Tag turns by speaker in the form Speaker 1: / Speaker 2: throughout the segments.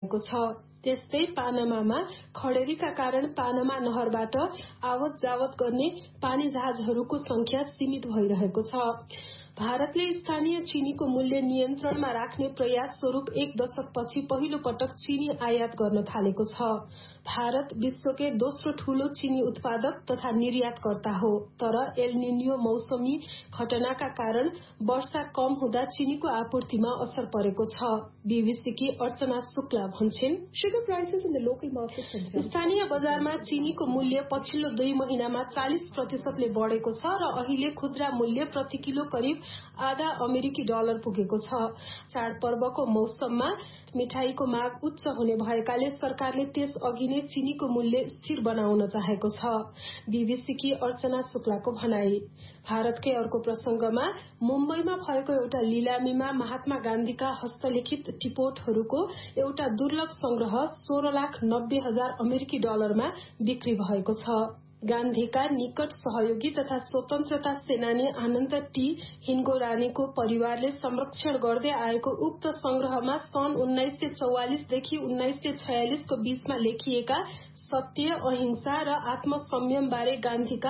Speaker 1: को छ। त्यस्तै पानामामा खडेरीका कारण पानामा नहरबाट आवत जावत गर्ने पानी जहाजहरूको संख्या सीमित भइरहेको छ। भारतले स्थानीय चीनीको मूल्य नियन्त्रणमा राख्ने प्रयास स्वरूप 1 दशकपछि पहिलो पटक चीनी आयात गर्न थालेको छ। भारत विश्वकै दोस्रो ठूलो चीनी उत्पादक तथा निर्यातकर्ता हो, तर एल निन्यो मौसमी घटनाका कारण वर्षा कम हुँदा चीनीको आपूर्तिमा असर परेको छ। बीबीसीकी अर्चना शुक्ला भन्छन्,
Speaker 2: Sugar prices in the local markets have jumped.
Speaker 1: स्थानीय बजारमा चीनीको मूल्य पछिल्लो 2 महिनामा 40% ले बढेको छ र अहिले खुद्रा मूल्य प्रति किलो करिब आधा अमेरिकी डलर पुगेको छ। चाडपर्वको मौसममा मिठाईको माग उच्च हुने भएकाले सरकारले त्यस अघि नै चीनीको मूल्य स्थिर बनाउन चाहेको छ। बीबीसीकी अर्चना शुक्लाको भनाई। भारतकै अर्को प्रसंगमा मुम्बईमा भएको एउटा लिलामीमा महात्मा गान्धीका हस्तलिखित टिपोटहरूको एउटा दुर्लभ संग्रह 16,90,000 अमेरिकी डलरमा बिक्री भएको छ। गान्धीका निकट सहयोगी तथा स्वतन्त्रता सेनानी आनन्द टी हिन्गोरानीको परिवारले संरक्षण गर्दै आएको उक्त संग्रहमा सन् 1944 देखि 1946 को बीचमा लेखिएका सत्य, अहिंसा र आत्मसंयम बारे गान्धीका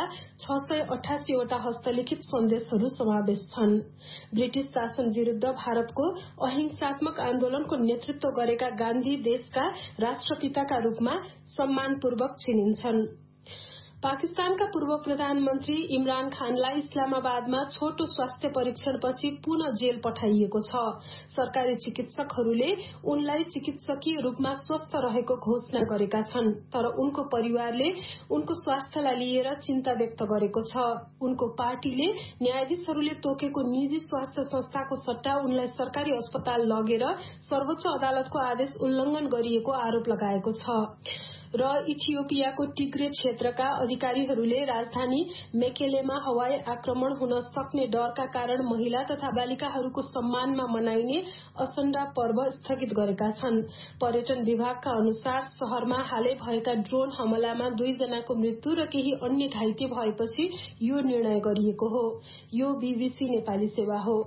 Speaker 1: 688 वटा हस्तलिखित सन्देशहरू समावेश छन्। ब्रिटिश शासन विरूद्ध भारतको अहिंसात्मक आन्दोलनको नेतृत्व गरेका गान्धी देशका राष्ट्रपिताका रूपमा सम्मानपूर्वक चिनिन्छन्। पाकिस्तानका पूर्व प्रधानमन्त्री इमरान खानलाई इस्लामाबादमा छोटो स्वास्थ्य परीक्षणपछि पुनः जेल पठाइएको छ। सरकारी चिकित्सकहरूले उनलाई चिकित्सकीय रूपमा स्वस्थ रहेको घोषणा गरेका छन्, तर उनको परिवारले उनको स्वास्थ्यलाई लिएर चिन्ता व्यक्त गरेको छ। उनको पार्टीले न्यायाधीशहरूले तोकेको निजी स्वास्थ्य संस्थाको सट्टा उनलाई सरकारी अस्पताल लगेर सर्वोच्च अदालतको आदेश उल्लंघन गरिएको आरोप लगाएको छ। र इथियोपियाको टिग्रे क्षेत्रका अधिकारीहरूले राजधानी मेकेलेमा हवाई आक्रमण हुन सक्ने डरका कारण महिला तथा बालिकाहरूको सम्मानमा मनाइने असन्डा पर्व स्थगित गरेका छन्। पर्यटन विभागका अनुसार शहरमा हालै भएका ड्रोन हमलामा 2 जनाको मृत्यु र केही अन्य घाइते भएपछि यो निर्णय गरिएको हो। यो बीबीसी नेपाली सेवा हो।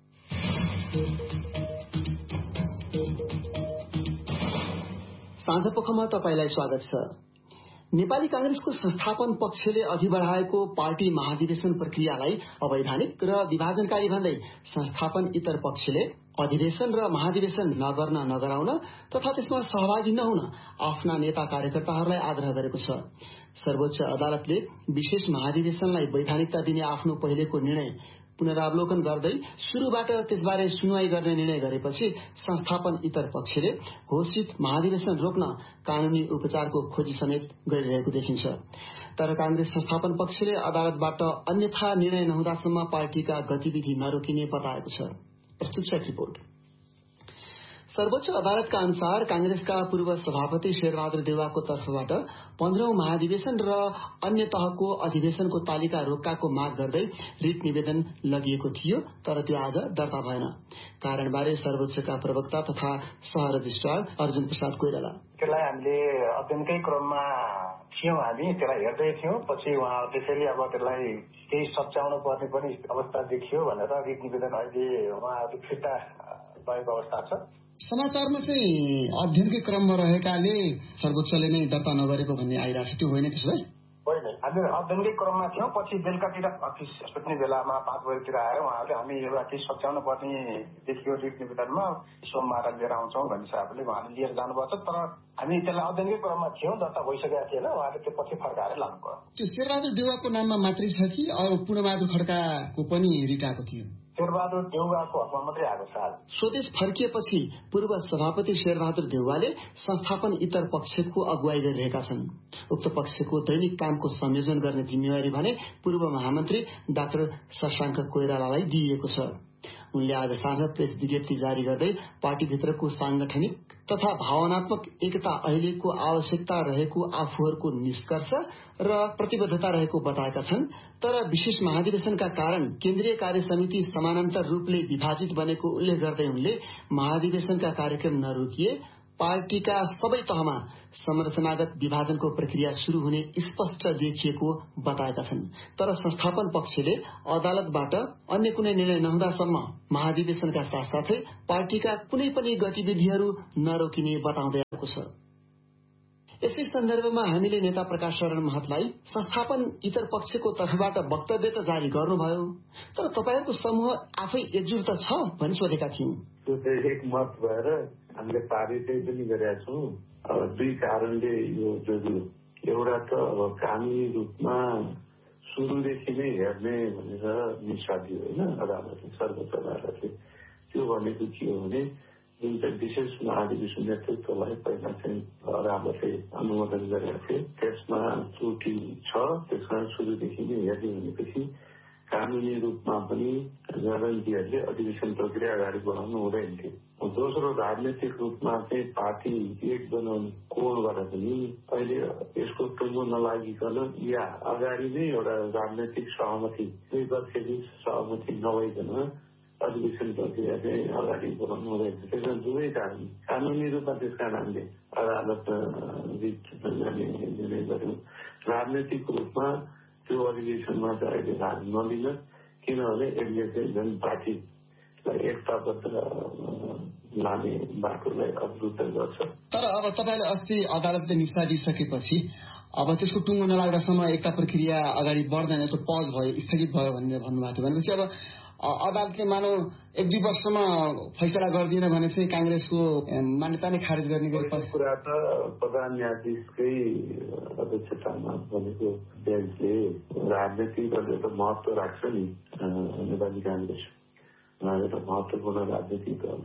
Speaker 3: साँझपखमा तपाईलाई स्वागत छ। नेपाली कांग्रेसको संस्थापन पक्षले अघि बढाएको पार्टी महाधिवेशन प्रक्रियालाई अवैधानिक र विभाजनकारी भन्दै संस्थापन इतर पक्षले अधिवेशन र महाधिवेशन नगराउन तथा त्यसमा सहभागी नहुन आफ्ना नेता कार्यकर्ताहरूलाई आग्रह गरेको छ। सर्वोच्च अदालतले विशेष महाधिवेशनलाई वैधानिकता दिने आफ्नो पहिलेको निर्णय पुनरावलोकन गर्दै शुरूबाट त्यसबारे सुनवाई गर्ने निर्णय गरेपछि संस्थापन इतर पक्षले घोषित महाधिवेशन रोक्न कानूनी उपचारको खोजी समेत गरिरहेको देखिन्छ। तर कांग्रेस संस्थापन पक्षले अदालतबाट अन्यथा निर्णय नहुँदासम्म पार्टीका गतिविधि नरोकिने बताएको छ। प्रस्तुत छ रिपोर्ट। सर्वोच्च अदालतका अनुसार कांग्रेसका पूर्व सभापति शेरबहादुर देउवाको तर्फबाट 15औं महाधिवेशन र अन्य तहको अधिवेशनको तालिका रोक्काको माग गर्दै रिट निवेदन लगिएको थियो, तर त्यो आज दर्ता भएन। कारणबारे सर्वोच्चका प्रवक्ता तथा सह रजिस्ट्रार अर्जुन प्रसाद कोइराला,
Speaker 4: त्यसलाई हामीले अध्ययनकै क्रममा थियौं, हामी त्यसलाई हेर्दै थियौं। पछि उहाँ त्यसैले अब त्यसलाई केही सच्याउनु पर्ने पनि अवस्था देखियो भनेर रिट निवेदन अहिले उहाँहरू फिर्ता भएको अवस्था छ।
Speaker 3: समाचारमा चाहिँ अध्ययनकै क्रममा रहेकाले सर्वोच्चले नै दर्ता नगरेको भन्ने आइरहेको छ, त्यो होइन त्यसो भए?
Speaker 4: होइन, हामी अध्ययनकै क्रममा थियौं। पछि बेलुकातिर अफिस छुट्ने बेलामा 5 बजेतिर आयो उहाँहरूले, हामी एउटा केही सच्याउनु पर्ने देखियो रिट निवेदनमा, सोमबार लिएर आउँछौँ भन्ने हिसाबले उहाँले लिएर जानुभएको छ। तर हामी त्यसलाई अध्ययनकै क्रममा थियौं, दर्ता भइसकेका थिएन। उहाँले त्यो पछि फर्काएर लानु पर्यो।
Speaker 3: त्यो शेरबहादुर देउवाको नाममा मात्रै छ कि अरू पूर्णबहादुर खड्काको पनि रिट आएको थियो?
Speaker 4: शेरबहादुर देउवाको हकमा मात्रै आएको छ।
Speaker 3: स्वदेश फर्किएपछि पूर्व सभापति शेरबहादुर देउवाले संस्थापन इतर पक्षको अगुवाई गरिरहेका छन्। उक्त पक्षको दैनिक कामको संयोजन गर्ने जिम्मेवारी भने पूर्व महामन्त्री डाक्टर शशाङ्क कोइरालालाई दिइएको छ। उनले आज साँझ प्रेस विज्ञप्ति जारी गर्दै पार्टीभित्रको सांगठनिक तथा भावनात्मक एकता अहिलेको आवश्यकता रहेको आफूहरूको निष्कर्ष र प्रतिबद्धता रहेको बताएका छन्। तर विशेष महाधिवेशनका कारण केन्द्रीय कार्य समिति समानान्तर रूपले विभाजित बनेको उल्लेख गर्दै उनले महाधिवेशनका कार्यक्रम नरोकिए पार्टीका सबै तहमा संरचनागत विभाजनको प्रक्रिया शुरू हुने स्पष्ट देखिएको बताएका छन्। तर संस्थापन पक्षले अदालतबाट अन्य कुनै निर्णय नहुँदासम्म महाधिवेशनका साथसाथै पार्टीका कुनै पनि गतिविधिहरू नरोकिने बताउँदै यसै सन्दर्भमा हामीले नेता प्रकाश शरण महतलाई संस्थापन इतर पक्षको तर्फबाट वक्तव्य त जारी गर्नुभयो, तर तपाईँहरूको समूह आफै एकजुट त छ भनी सोधेका थियौं।
Speaker 5: त्यो चाहिँ एक मत भएर हामीले पारित पनि गरेका छौँ। दुई कारणले यो जरुरी। एउटा त अब कानुनी रूपमा सुरुदेखि नै हेर्ने भनेर निष्ठा दियो होइन अदालतले, सर्वोच्च अदालतले। त्यो भनेको के हो भने जुन चाहिँ विशेष महाधिवेशन नेतृत्वलाई पहिला चाहिँ अदालतले अनुमोदन गरेका थिए त्यसमा त्रुटि छ। त्यसमा सुरुदेखि नै हेर्ने भनेपछि कानुनी रूपमा पनि जनरलजीहरूले अधिवेशन प्रक्रिया अगाडि बढाउनु हुँदैन थियो। दोस्रो, राजनैतिक रूपमा चाहिँ पार्टी एक बनाउने कोणबाट पनि अहिले यसको टुङ्गो नलागिकन या अगाडि नै एउटा राजनैतिक सहमति दुई पक्षबीच सहमति नभइकन अधिवेशन प्रक्रिया चाहिँ अगाडि बढाउनु हुँदैन। त्यसमा दुवै कारण कानुनी रूपमा त्यसका नामले अदालत जाने निर्णय गर्यो। राजनैतिक रूपमा त्यो अधिवेशनमा चाहिँ अहिले भाग नलिन, किनभने यसले चाहिँ जन पार्टीलाई एकताबद्ध लाने बाटोलाई अवरुद्ध गर्छ।
Speaker 3: तर अब तपाईँले अस्ति अदालतले निष्ठा दिइसकेपछि अब त्यसको टुङ्गो नलाग्दासम्म एकता प्रक्रिया अगाडि बढ्दैन, त्यो पज भयो, स्थगित भयो भन्ने भन्नुभएको थियो। भनेपछि अब अदालतले मानौ 1-2 वर्षमा फैसला गर्दिन भने चाहिँ कांग्रेसको मान्यता नै खारेज गर्ने
Speaker 5: कुरा त प्रधान न्यायाधीशकै अध्यक्षतामा बनेको बेन्चले राजनीतिक दलले त महत्व राख्छ नि। नेपाली कांग्रेस एउटा महत्वपूर्ण राजनीतिक दल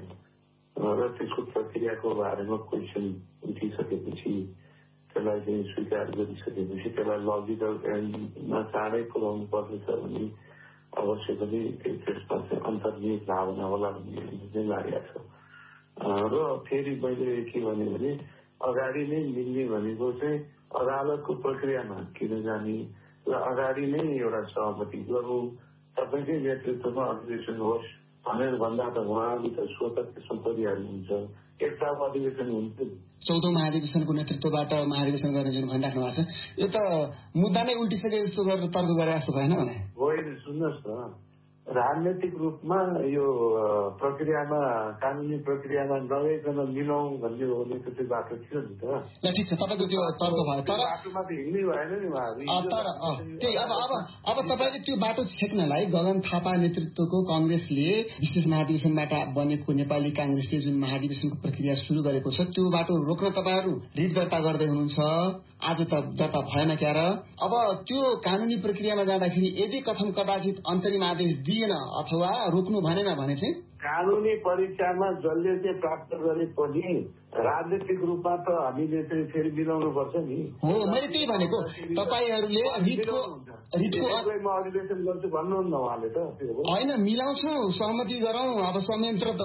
Speaker 5: र त्यसको प्रक्रियाको बारेमा क्वेसन उठिसकेपछि त्यसलाई चाहिँ स्वीकार गरिसकेपछि त्यसलाई लजिकल एन्डमा चाँडै पुर्याउनु पर्नेछ भने अवश्य पनि त्यसमा चाहिँ अन्तर्निहित भावना होला भन्ने लागेको छ। र फेरि मैले के भने अगाडि नै मिल्ने भनेको चाहिँ अदालतको प्रक्रियामा किन जाने र अगाडि नै एउटा सहमति गरौँ, सबैकै नेतृत्वमा अधिवेशन होस् भनेर भन्दा त उहाँले त स्वतः त्यसमा परिहाल्नुहुन्छ। एकताको अधिवेशन हुन्छ।
Speaker 3: 14औं महाधिवेशनको नेतृत्वबाट महाधिवेशन गर्ने जुन भनिराख्नु भएको छ, यो त मुद्दा नै उल्टिसके जस्तो गरेर तर्क गरे जस्तो भएन भने?
Speaker 5: होइन, सुन्नुहोस् न, राजनैतिक रूपमा यो प्रक्रियामा कानुनी प्रक्रियामा नगइकन मिलाउँ भन्ने हो भने त्यो बाटो थियो नि त।
Speaker 3: ठिक छ, तपाईँको त्यो तर्क भयो, तर
Speaker 5: बाटोमा त हिँड्नै भएन नि उहाँहरू।
Speaker 3: तर त्यही अब तपाईँले त्यो बाटो छेक्नलाई गगन थापा नेतृत्वको कांग्रेसले विशेष महाधिवेशनबाट बनेको नेपाली कांग्रेसले जुन महाधिवेशनको प्रक्रिया सुरु गरेको छ त्यो बाटो रोक्न तपाईँहरू रिट दर्ता गर्दै हुनुहुन्छ। आज त दर्ता भएन क्यार। अब त्यो कानुनी प्रक्रियामा जाँदाखेरि यदि कथम कदाचित अन्तरिम आदेश दिएन अथवा रोक्नु भनेन भने चाहिँ
Speaker 5: कानुनी परीक्षामा जसले चाहिँ प्राप्त गरे पनि राजनीतिक रूपमा त हामीले चाहिँ फेरि मिलाउनु पर्छ नि।
Speaker 3: हो, मैले त्यही भनेको। तपाईँहरूले
Speaker 5: म अधिवेशन गर्छु भन्नुहुन्न उहाँले त।
Speaker 3: होइन, मिलाउँछौ, सहमति गरौँ, अब संयन्त्र त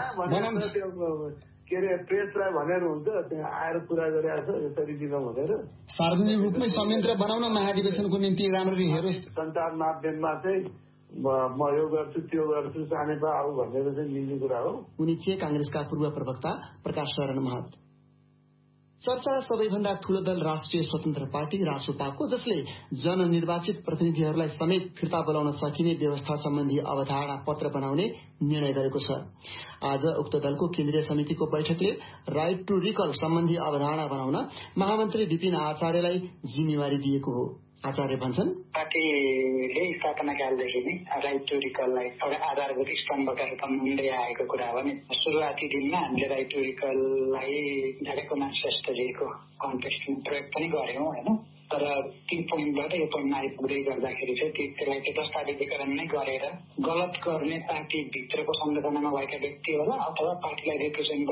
Speaker 5: के अरे प्रेसलाई भनेर हुन्छ त्यहाँ आएर कुरा गरिरहेको छ यसरी मिलाउँ भनेर।
Speaker 3: सार्वजनिक रूपमै संयन्त्र बनाउन महाधिवेशनको निम्ति राम्ररी हेरोस्।
Speaker 5: सञ्चार माध्यममा चाहिँ म यो गर्छु त्यो गर्छु जाने पा आऊ भनेर चाहिँ मिल्ने कुरा हो।
Speaker 3: उनी थिए कांग्रेसका पूर्व प्रवक्ता प्रकाश शरण महत। चर्चा सबैभन्दा ठूलो दल राष्ट्रिय स्वतन्त्र पार्टी रासोपाको, जसले जननिर्वाचित प्रतिनिधिहरूलाई समेत फिर्ता बोलाउन सकिने व्यवस्था सम्बन्धी अवधारणा पत्र बनाउने निर्णय गरेको छ। आज उक्त दलको केन्द्रीय समितिको बैठकले राइट टू रिकल सम्बन्धी अवधारणा बनाउन महामन्त्री विपिन आचार्यलाई जिम्मेवारी दिएको हो। आचार्य भन्छन्,
Speaker 6: पार्टीले स्थापना कालदेखि नै राइट टू रिकललाई एउटा आधारभूत स्तम्भका रूपमा हुँदै आएको कुरा हो भने सुरुवाती दिनमा हामीले राइट टू रिकललाई झाडेकुमार श्रेष्ठजीको कन्टेक्स्टमा प्रयोग पनि गर्यौं होइन। तर 3 पोइन्टबाट यो पोइन्टमा आइपुग्दै गर्दाखेरि चाहिँ त्यसलाई चाहिँ दस्तावेजीकरण नै गरेर गलत गर्ने पार्टी भित्रको संरचनामा भएका व्यक्ति होला अथवा पार्टीलाई रिप्रेजेन्ट